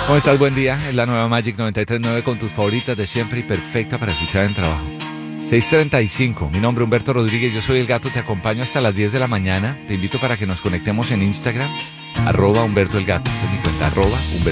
¿Cómo estás? Buen día. Es la nueva Magic 93.9 con tus favoritas de siempre y perfecta para escuchar en trabajo. 6:35. Mi nombre es Humberto Rodríguez. Yo soy el gato. Te acompaño hasta las 10 de la mañana. Te invito para que nos conectemos en Instagram. @Humberto el Gato. Esa es mi cuenta. @Humberto